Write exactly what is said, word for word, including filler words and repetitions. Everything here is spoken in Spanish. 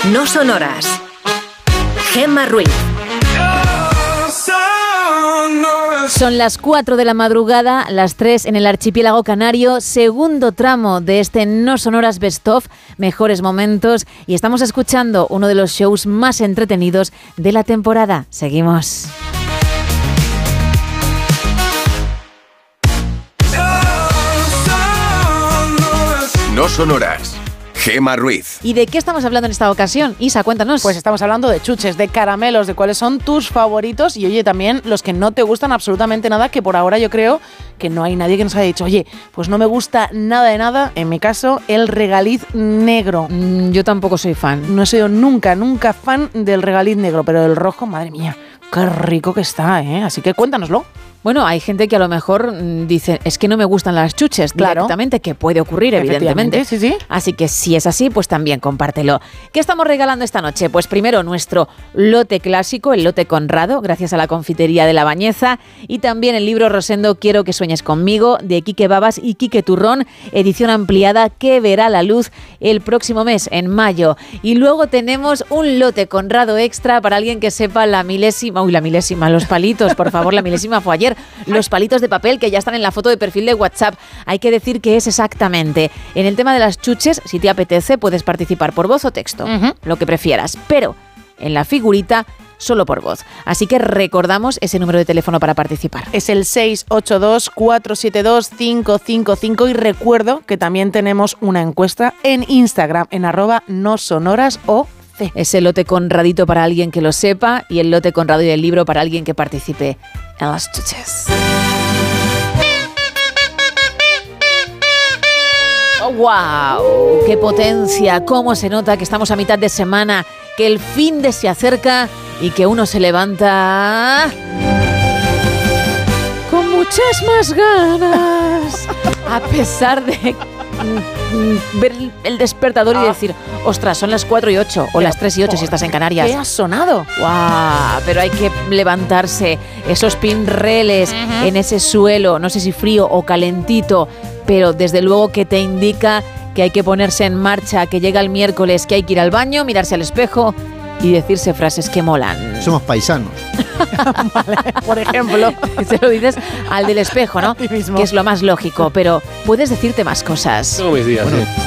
No Sonoras. Gemma Ruiz. Son las cuatro de la madrugada, las tres en el archipiélago canario, segundo tramo de este No Sonoras Best Of, mejores momentos, y estamos escuchando uno de los shows más entretenidos de la temporada. Seguimos. No Sonoras. Gemma Ruiz. ¿Y de qué estamos hablando en esta ocasión? Isa, cuéntanos. Pues estamos hablando de chuches, de caramelos, de cuáles son tus favoritos y, oye, también los que no te gustan absolutamente nada, que por ahora yo creo que no hay nadie que nos haya dicho, oye, pues no me gusta nada de nada, en mi caso, el regaliz negro. Mm, yo tampoco soy fan. No he sido nunca, nunca fan del regaliz negro, pero el rojo, madre mía, qué rico que está, ¿eh? Así que cuéntanoslo. Bueno, hay gente que a lo mejor mm, dice, es que no me gustan las chuches, claro, directamente, que puede ocurrir, evidentemente. Sí, sí. Así que si es así, pues también compártelo. ¿Qué estamos regalando esta noche? Pues primero nuestro lote clásico, el lote Conrado, gracias a la confitería de La Bañeza, y también el libro Rosendo Quiero que sueñes conmigo, de Quique Babas y Quique Turrón, edición ampliada que verá la luz el próximo mes, en mayo. Y luego tenemos un lote Conrado extra para alguien que sepa la milésima, uy, la milésima, los palitos, por favor, la milésima fue ayer. Los palitos de papel que ya están en la foto de perfil de WhatsApp. Hay que decir que es exactamente. En el tema de las chuches, si te apetece, puedes participar por voz o texto, uh-huh. lo que prefieras. Pero en la figurita, solo por voz. Así que recordamos ese número de teléfono para participar. Es el seis ocho dos, cuatro siete dos, cinco cinco cinco y recuerdo que también tenemos una encuesta en Instagram, en arroba nosonoras o ese lote Conradito para alguien que lo sepa y el lote Conrado y el libro para alguien que participe en las chuches. Oh, ¡wow! ¡Qué potencia! ¿Cómo se nota que estamos a mitad de semana, que el fin de se acerca y que uno se levanta con muchas más ganas, a pesar de ver el despertador y decir, ostras, son las cuatro y ocho o las tres y ocho si estás en Canarias. ¿Qué ha sonado? ¡Guau! Pero hay que levantarse, esos pinreles uh-huh. en ese suelo, no sé si frío o calentito, pero desde luego que te indica que hay que ponerse en marcha, que llega el miércoles, que hay que ir al baño, mirarse al espejo y decirse frases que molan. Somos paisanos. Vale, por ejemplo. Se lo dices al del espejo, ¿no? Que es lo más lógico, pero puedes decirte más cosas. Tengo mis días, bueno, sí.